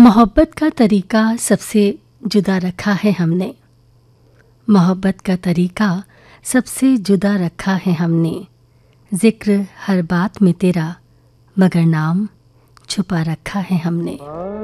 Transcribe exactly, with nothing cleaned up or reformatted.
मोहब्बत का तरीका सबसे जुदा रखा है हमने, मोहब्बत का तरीका सबसे जुदा रखा है हमने। जिक्र हर बात में तेरा, मगर नाम छुपा रखा है हमने।